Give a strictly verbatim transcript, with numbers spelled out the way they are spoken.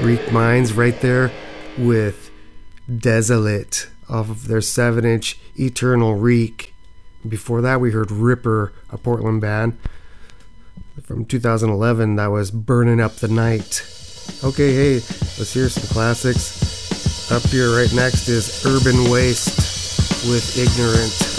Reek Minds right there with Desolate off of their seven inch Eternal Reek. Before that we heard Ripper, a Portland band. From two thousand eleven, that was Burning Up the Night. Okay, hey, let's hear some classics. Up here right next is Urban Waste with Ignorant.